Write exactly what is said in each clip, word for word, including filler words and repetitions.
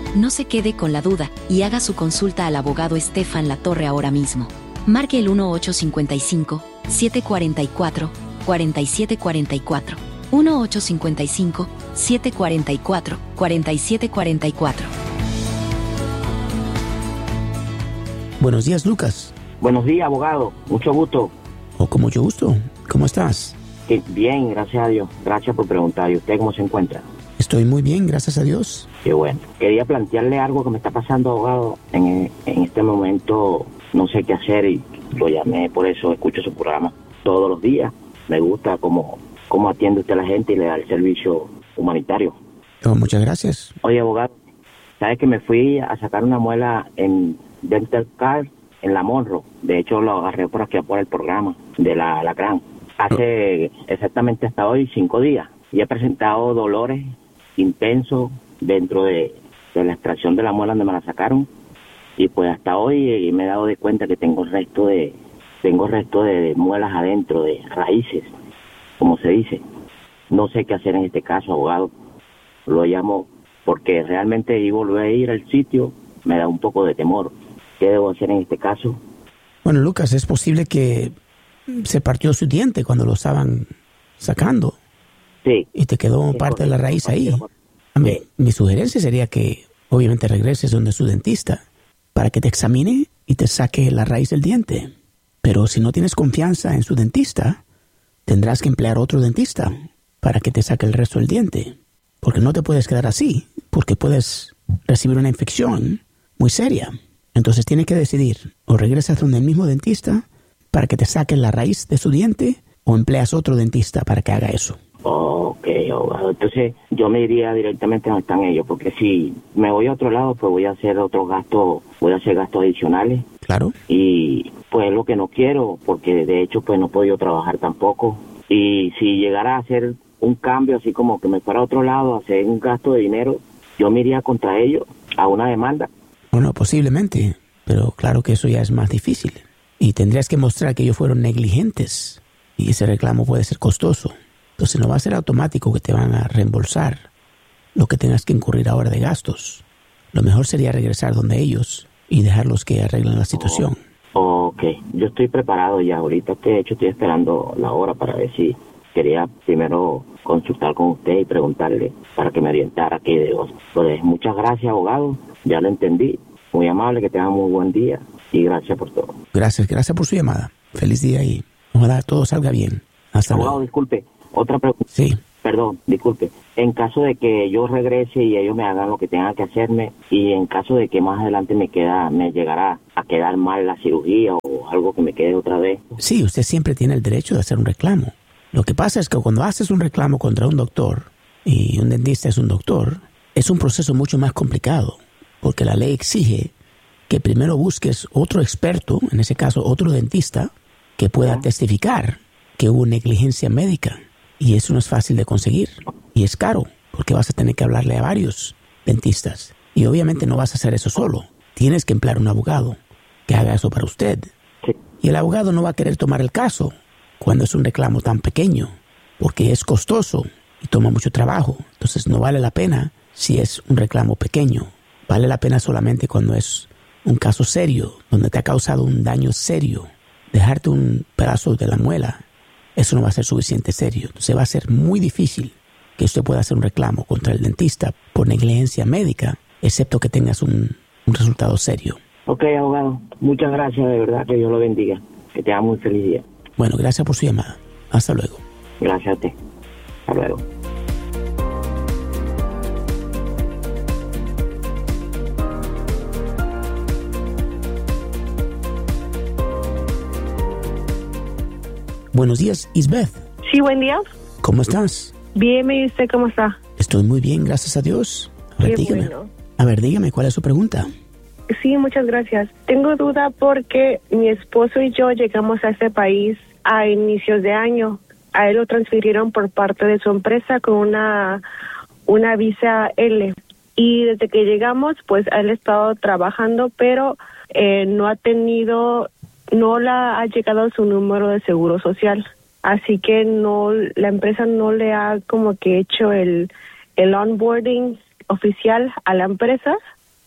No se quede con la duda y haga su consulta al abogado Estefan Latorre ahora mismo. Marque el uno ocho cinco cinco, siete cuatro cuatro, cuatro siete cuatro cuatro. uno ocho cinco cinco, siete cuatro cuatro, cuatro siete cuatro cuatro. Buenos días, Lucas. Buenos días, abogado. Mucho gusto. O con mucho gusto. ¿Cómo estás? Bien, gracias a Dios. Gracias por preguntar. ¿Y usted cómo se encuentra? Estoy muy bien, gracias a Dios. Qué bueno. Quería plantearle algo que me está pasando, abogado. En, en este momento no sé qué hacer y lo llamé, por eso escucho su programa todos los días. Me gusta cómo, cómo atiende usted a la gente y le da el servicio humanitario. Oh, muchas gracias. Oye, abogado, ¿sabes que me fui a sacar una muela en Dental Car en la Monroe? De hecho, lo agarré por aquí por el programa de la Alacrán. Hace exactamente hasta hoy cinco días. Y he presentado dolores intensos dentro de, de la extracción de la muela donde me la sacaron. Y pues hasta hoy me he dado de cuenta que tengo resto de tengo resto de, de muelas adentro, de raíces, como se dice. No sé qué hacer en este caso, abogado. Lo llamo porque realmente y volver a ir al sitio me da un poco de temor. ¿Qué debo hacer en este caso? Bueno, Lucas, es posible que se partió su diente cuando lo estaban sacando. Sí. Y te quedó sí, parte de la raíz ahí. Sí. Mi, mi sugerencia sería que obviamente regreses donde su dentista para que te examine y te saque la raíz del diente. Pero si no tienes confianza en su dentista, tendrás que emplear otro dentista para que te saque el resto del diente. Porque no te puedes quedar así, porque puedes recibir una infección muy seria. Entonces tienes que decidir, o regresas donde el mismo dentista para que te saque la raíz de su diente, o empleas otro dentista para que haga eso. Ok, abogado. Entonces yo me iría directamente donde están ellos, porque si me voy a otro lado, pues voy a hacer otros gastos, voy a hacer gastos adicionales. Claro. Y pues lo que no quiero, porque de hecho pues no he podido trabajar tampoco. Y si llegara a hacer un cambio así como que me fuera a otro lado, a hacer un gasto de dinero, yo me iría contra ellos a una demanda. Bueno, posiblemente, pero claro que eso ya es más difícil. Y tendrías que mostrar que ellos fueron negligentes, y ese reclamo puede ser costoso. Entonces no va a ser automático que te van a reembolsar lo que tengas que incurrir ahora de gastos. Lo mejor sería regresar donde ellos y dejarlos que arreglen la situación. Oh, ok, yo estoy preparado ya. Ahorita, de hecho, estoy esperando la hora para ver si quería primero consultar con usted y preguntarle para que me orientara qué debo. Pues muchas gracias, abogado. Ya lo entendí. Muy amable, que tenga muy buen día y gracias por todo. Gracias, gracias por su llamada. Feliz día y ojalá todo salga bien. Hasta abogado, luego. Disculpe, otra pregunta. Sí. Perdón, disculpe. En caso de que yo regrese y ellos me hagan lo que tengan que hacerme, y en caso de que más adelante me queda, me llegará a quedar mal la cirugía o algo que me quede otra vez. Sí, usted siempre tiene el derecho de hacer un reclamo. Lo que pasa es que cuando haces un reclamo contra un doctor, y un dentista es un doctor, es un proceso mucho más complicado, porque la ley exige que primero busques otro experto, en ese caso otro dentista, que pueda ¿Ah? testificar que hubo negligencia médica. Y eso no es fácil de conseguir. Y es caro, porque vas a tener que hablarle a varios dentistas. Y obviamente no vas a hacer eso solo. Tienes que emplear un abogado que haga eso para usted. Sí. Y el abogado no va a querer tomar el caso cuando es un reclamo tan pequeño, porque es costoso y toma mucho trabajo. Entonces no vale la pena si es un reclamo pequeño. Vale la pena solamente cuando es un caso serio, donde te ha causado un daño serio. Dejarte un pedazo de la muela, eso no va a ser suficiente serio. Entonces va a ser muy difícil que usted pueda hacer un reclamo contra el dentista por negligencia médica, excepto que tengas un, un resultado serio. Ok, abogado. Muchas gracias, de verdad, que Dios lo bendiga. Que tenga muy feliz día. Bueno, gracias por su llamada. Hasta luego. Gracias a usted. Hasta luego. Buenos días, Isbeth. Sí, buen día. ¿Cómo estás? Bien, ¿y usted cómo está? Estoy muy bien, gracias a Dios. A ver, Qué dígame. bueno. A ver, dígame, ¿cuál es su pregunta? Sí, muchas gracias. Tengo duda porque mi esposo y yo llegamos a este país a inicios de año. A él lo transfirieron por parte de su empresa con una, una visa L. Y desde que llegamos, pues él ha estado trabajando, pero eh, no ha tenido, no le ha llegado su número de seguro social. Así que no, la empresa no le ha como que hecho el, el onboarding oficial a la empresa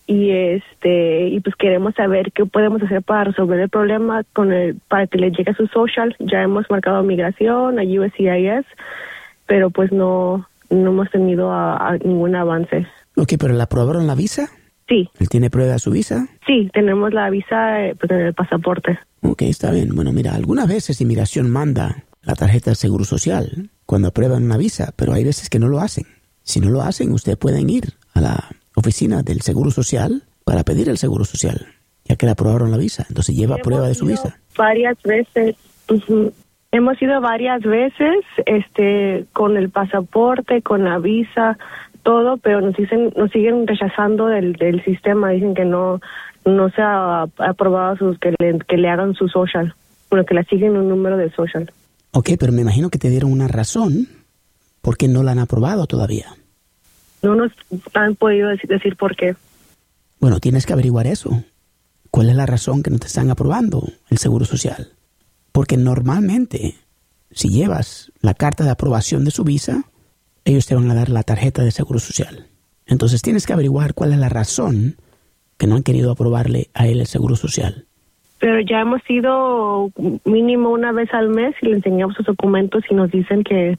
y este y pues queremos saber qué podemos hacer para resolver el problema con el para que le llegue a su social. Ya hemos marcado migración, a U S C I S, pero pues no no hemos tenido a, a ningún avance. Ok, pero ¿le aprobaron la visa? Sí. ¿Él tiene prueba de su visa? Sí, tenemos la visa eh, pues, en el pasaporte. Ok, está bien. Bueno, mira, algunas veces inmigración manda la tarjeta de seguro social cuando aprueban una visa, pero hay veces que no lo hacen. Si no lo hacen, ustedes pueden ir a la oficina del seguro social para pedir el seguro social, ya que le aprobaron la visa. Entonces lleva Hemos prueba de su visa. Varias veces. Uh-huh. Hemos ido varias veces este, con el pasaporte, con la visa, todo, pero nos dicen, nos siguen rechazando del, del sistema. Dicen que no no se ha aprobado sus, que le, que le hagan su social, bueno, que le siguen un número de social. Ok, pero me imagino que te dieron una razón por qué no la han aprobado todavía. No nos han podido decir, decir por qué. Bueno, tienes que averiguar eso. ¿Cuál es la razón que no te están aprobando el seguro social? Porque normalmente, si llevas la carta de aprobación de su visa, ellos te van a dar la tarjeta de seguro social. Entonces tienes que averiguar cuál es la razón que no han querido aprobarle a él el seguro social. Pero ya hemos ido mínimo una vez al mes y le enseñamos sus documentos y nos dicen que,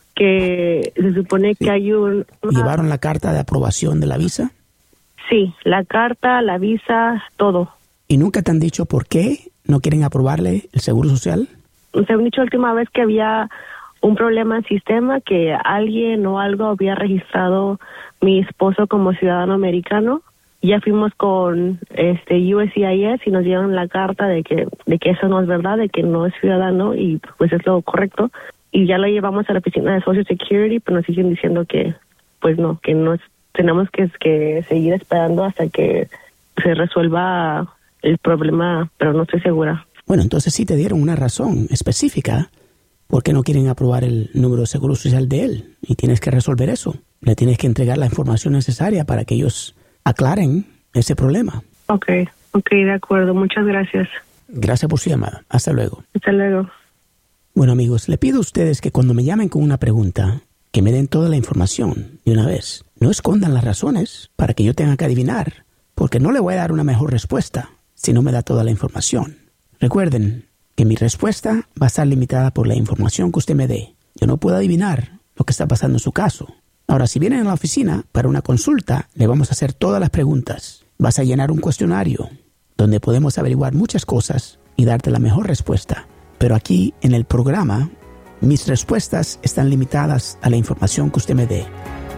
que se supone sí. que hay un... Una... ¿Llevaron la carta de aprobación de la visa? Sí, la carta, la visa, todo. ¿Y nunca te han dicho por qué no quieren aprobarle el seguro social? Nos han dicho la última vez que había un problema en el sistema, que alguien o algo había registrado mi esposo como ciudadano americano. Ya fuimos con este U S C I S y nos dieron la carta de que de que eso no es verdad, de que no es ciudadano y pues es lo correcto. Y ya lo llevamos a la oficina de Social Security, pero nos siguen diciendo que pues no, que no es, tenemos que, que seguir esperando hasta que se resuelva el problema, pero no estoy segura. Bueno, entonces sí te dieron una razón específica por qué no quieren aprobar el número de seguro social de él, y tienes que resolver eso. Le tienes que entregar la información necesaria para que ellos aclaren ese problema. Ok, ok, de acuerdo. Muchas gracias. Gracias por su llamada. Hasta luego. Hasta luego. Bueno, amigos, le pido a ustedes que cuando me llamen con una pregunta, que me den toda la información de una vez. No escondan las razones para que yo tenga que adivinar, porque no le voy a dar una mejor respuesta si no me da toda la información. Recuerden que mi respuesta va a estar limitada por la información que usted me dé. Yo no puedo adivinar lo que está pasando en su caso. Ahora, si vienen a la oficina para una consulta, le vamos a hacer todas las preguntas. Vas a llenar un cuestionario donde podemos averiguar muchas cosas y darte la mejor respuesta. Pero aquí, en el programa, mis respuestas están limitadas a la información que usted me dé.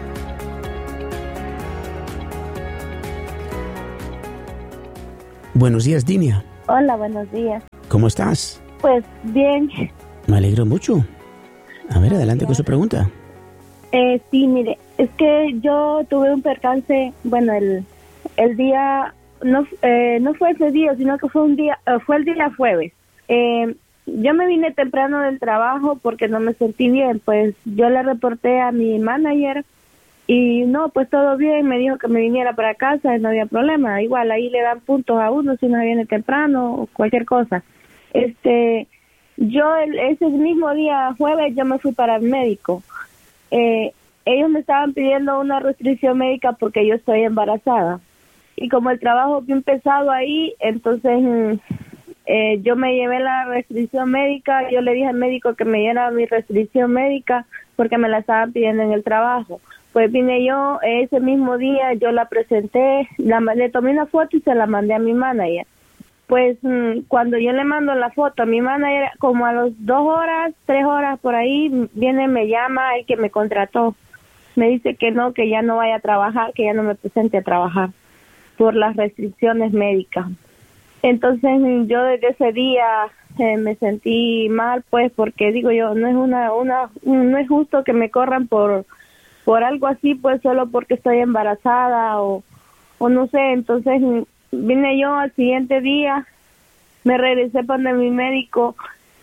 Buenos días, Dinia. Hola, buenos días. ¿Cómo estás? Pues bien. Me alegro mucho. A ver, adelante con su pregunta. Eh, sí, mire, es que yo tuve un percance, bueno, el el día, no eh, no fue ese día, sino que fue un día, uh, fue el día jueves. Eh, yo me vine temprano del trabajo porque no me sentí bien, pues yo le reporté a mi manager y no, pues todo bien, me dijo que me viniera para casa, no había problema, igual ahí le dan puntos a uno si no viene temprano o cualquier cosa. Este, yo el, ese mismo día jueves yo me fui para el médico. Eh, ellos me estaban pidiendo una restricción médica porque yo estoy embarazada y como el trabajo bien pesado ahí, entonces eh, yo me llevé la restricción médica. Yo le dije al médico que me diera mi restricción médica porque me la estaban pidiendo en el trabajo. Pues vine yo ese mismo día, yo la presenté, la, le tomé una foto y se la mandé a mi manager. Pues cuando yo le mando la foto a mi manager, como a las dos horas, tres horas por ahí, viene, me llama el que me contrató. Me dice que no, que ya no vaya a trabajar, que ya no me presente a trabajar por las restricciones médicas. Entonces yo desde ese día eh, me sentí mal, pues, porque digo yo, no es una, una, no es justo que me corran por, por algo así, pues, solo porque estoy embarazada o, o no sé. Entonces vine yo al siguiente día, me regresé para mi médico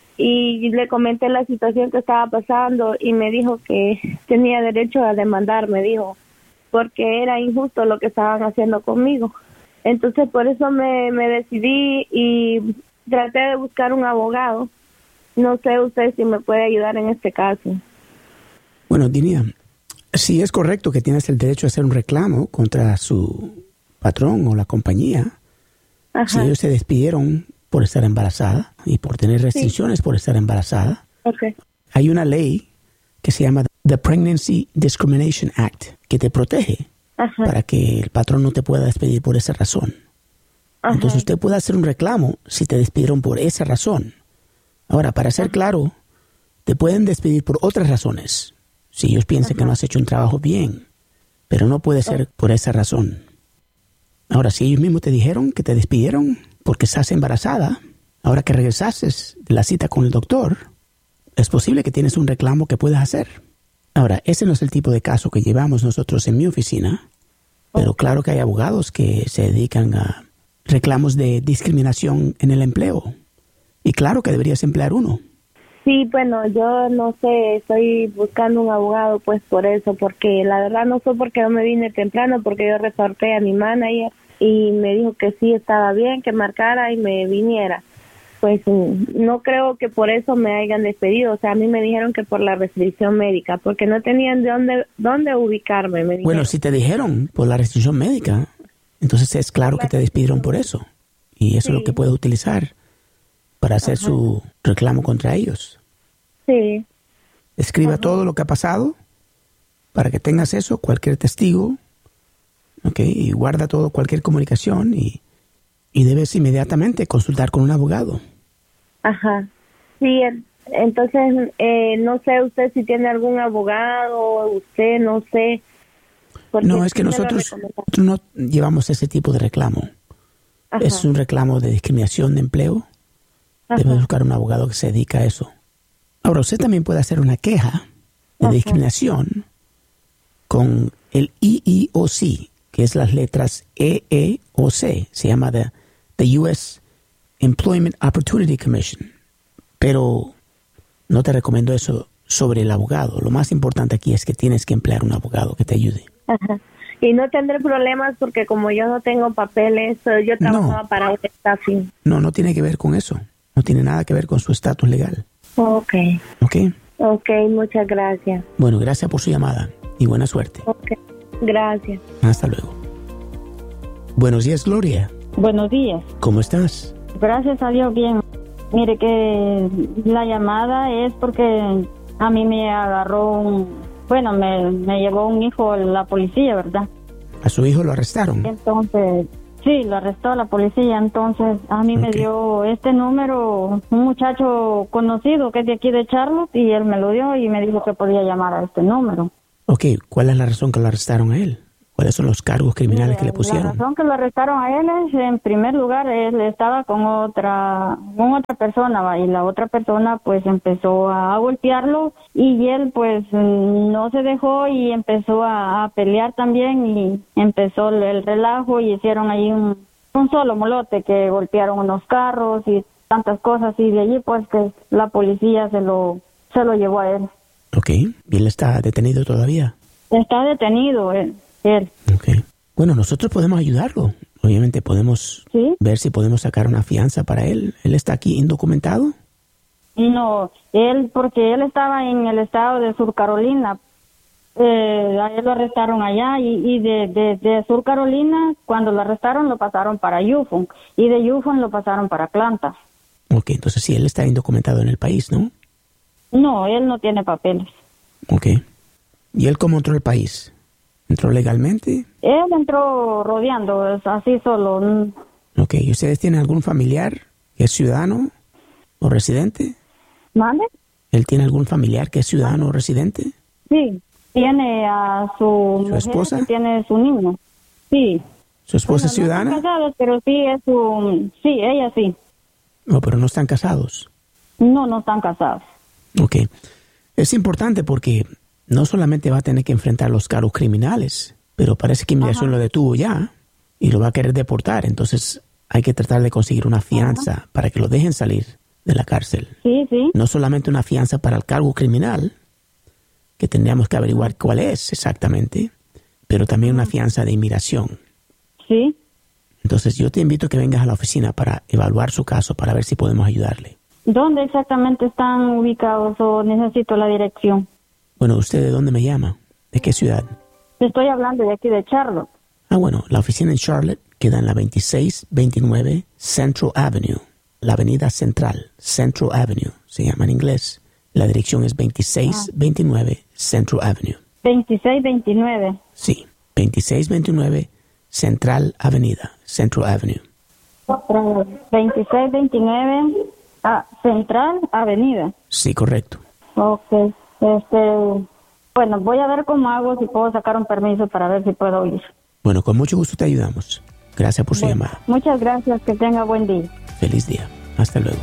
y le comenté la situación que estaba pasando y me dijo que tenía derecho a demandar, me dijo, porque era injusto lo que estaban haciendo conmigo. Entonces por eso me, me decidí y traté de buscar un abogado. No sé usted si me puede ayudar en este caso. Bueno, Dinia, sí es correcto que tienes el derecho a hacer un reclamo contra su patrón o la compañía, Ajá. si ellos se despidieron por estar embarazada y por tener restricciones sí. por estar embarazada, okay. hay una ley que se llama The Pregnancy Discrimination Act que te protege Ajá. para que el patrón no te pueda despedir por esa razón. Ajá. Entonces usted puede hacer un reclamo si te despidieron por esa razón. Ahora, para ser Ajá. claro, te pueden despedir por otras razones, si ellos piensan Ajá. que no has hecho un trabajo bien, pero no puede ser por esa razón. Ahora, si ellos mismos te dijeron que te despidieron porque estás embarazada, ahora que regresaste de la cita con el doctor, es posible que tienes un reclamo que puedas hacer. Ahora, ese no es el tipo de caso que llevamos nosotros en mi oficina, pero claro que hay abogados que se dedican a reclamos de discriminación en el empleo. Y claro que deberías emplear uno. Sí, bueno, yo no sé, estoy buscando un abogado pues por eso, porque la verdad no fue porque yo me vine temprano, porque yo reporté a mi manager y me dijo que sí estaba bien, que marcara y me viniera. Pues no creo que por eso me hayan despedido, o sea, a mí me dijeron que por la restricción médica, porque no tenían de dónde, dónde ubicarme. Me bueno, si te dijeron por la restricción médica, entonces es claro que te despidieron por eso, y eso sí. es lo que puedes utilizar para hacer Ajá. su reclamo contra ellos. Sí. Escriba Ajá. todo lo que ha pasado para que tengas eso, cualquier testigo, ¿ok? Y guarda todo, cualquier comunicación y, y debes inmediatamente consultar con un abogado. Ajá. Sí, entonces, eh, no sé usted si tiene algún abogado, usted, no sé. No, es que nosotros, nosotros no llevamos ese tipo de reclamo. Ajá. Es un reclamo de discriminación de empleo. Ajá. Debe buscar un abogado que se dedica a eso. Ahora, usted también puede hacer una queja de Ajá. discriminación con el E E O C, que es las letras E E O C. Se llama the, the U S Employment Opportunity Commission. Pero no te recomiendo eso sobre el abogado. Lo más importante aquí es que tienes que emplear un abogado que te ayude. Ajá. Y no tendré problemas porque como yo no tengo papeles, yo trabajaba no. para un staffing. No, no tiene que ver con eso. No tiene nada que ver con su estatus legal. Ok. Ok. Ok, muchas gracias. Bueno, gracias por su llamada y buena suerte. Ok, gracias. Hasta luego. Buenos días, Gloria. Buenos días. ¿Cómo estás? Gracias a Dios, bien. Mire que la llamada es porque a mí me agarró un... Bueno, me, me llevó un hijo la policía, ¿verdad? ¿A su hijo lo arrestaron? Entonces, sí, lo arrestó la policía. Entonces, a mí okay. me dio este número un muchacho conocido que es de aquí de Charlotte y él me lo dio y me dijo que podía llamar a este número. Ok, ¿cuál es la razón que lo arrestaron a él? ¿Cuáles son los cargos criminales Mira, que le pusieron? La razón que lo arrestaron a él es, en primer lugar, él estaba con otra con otra persona, ¿va? Y la otra persona pues empezó a golpearlo y él pues no se dejó y empezó a, a pelear también y empezó el, el relajo y hicieron ahí un, un solo molote que golpearon unos carros y tantas cosas y de allí pues que la policía se lo se lo llevó a él. Ok, ¿y él está detenido todavía? Está detenido él. Él. Okay. Bueno, nosotros podemos ayudarlo. Obviamente podemos ¿Sí? ver si podemos sacar una fianza para él. ¿Él está aquí indocumentado? No, él, porque él estaba en el estado de Sur Carolina. Eh, a él lo arrestaron allá y, y de, de, de Sur Carolina, cuando lo arrestaron, lo pasaron para Yukon. Y de Yukon lo pasaron para Atlanta. Ok, entonces sí, él está indocumentado en el país, ¿no? No, él no tiene papeles. Ok. ¿Y él cómo entró al país? ¿Entró legalmente? Él entró rodeando, así solo. Ok, ¿y ustedes tienen algún familiar que es ciudadano o residente? ¿Mande? ¿Él tiene algún familiar que es ciudadano o residente? Sí, tiene a su, ¿Su mujer, esposa? Tiene su niño, sí. ¿Su esposa bueno, es ciudadana? No están casados, pero sí es su... Sí, ella sí. No, pero no están casados. No, no están casados. Ok, es importante porque... no solamente va a tener que enfrentar los cargos criminales, pero parece que inmigración Ajá. lo detuvo ya y lo va a querer deportar. Entonces hay que tratar de conseguir una fianza Ajá. para que lo dejen salir de la cárcel. Sí, sí. No solamente una fianza para el cargo criminal, que tendríamos que averiguar cuál es exactamente, pero también una fianza de inmigración. Sí. Entonces yo te invito a que vengas a la oficina para evaluar su caso, para ver si podemos ayudarle. ¿Dónde exactamente están ubicados o necesito la dirección? Bueno, ¿usted de dónde me llama? ¿De qué ciudad? Estoy hablando de aquí de Charlotte. Ah, bueno, la oficina en Charlotte queda en la veintiséis veintinueve Central Avenue, la avenida central, Central Avenue, se llama en inglés. La dirección es veintiséis veintinueve Central Avenue. veintiséis veintinueve. Sí, veintiséis veintinueve Central Avenida, Central Avenue. veintiséis veintinueve ah, Central Avenida. Sí, correcto. Ok, este, bueno, voy a ver cómo hago, si puedo sacar un permiso para ver si puedo ir. Bueno, con mucho gusto te ayudamos. Gracias por su Bueno, llamada. muchas gracias, que tenga buen día. Feliz día. Hasta luego.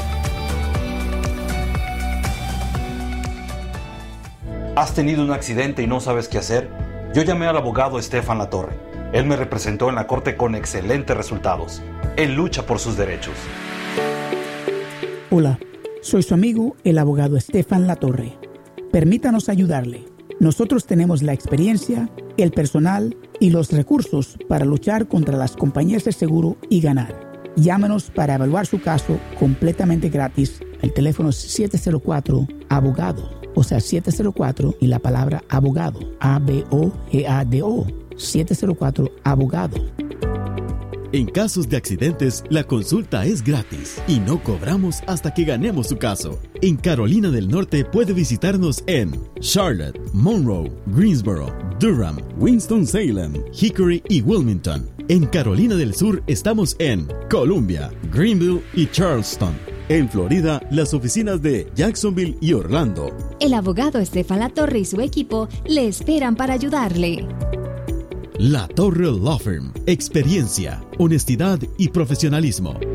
¿Has tenido un accidente y no sabes qué hacer? Yo llamé al abogado Estefan Latorre. Él me representó en la corte con excelentes resultados. Él lucha por sus derechos. Hola, soy su amigo, el abogado Estefan Latorre. Permítanos ayudarle. Nosotros tenemos la experiencia, el personal y los recursos para luchar contra las compañías de seguro y ganar. Llámenos para evaluar su caso completamente gratis. El teléfono es siete cero cuatro abogado, o sea, siete cero cuatro y la palabra abogado, A B O G A D O, siete cero cuatro abogado. En casos de accidentes, la consulta es gratis y no cobramos hasta que ganemos su caso. En Carolina del Norte puede visitarnos en Charlotte, Monroe, Greensboro, Durham, Winston-Salem, Hickory y Wilmington. En Carolina del Sur estamos en Columbia, Greenville y Charleston. En Florida, las oficinas de Jacksonville y Orlando. El abogado Estefan Latorre y su equipo le esperan para ayudarle. La Torre Law Firm. Experiencia, honestidad y profesionalismo.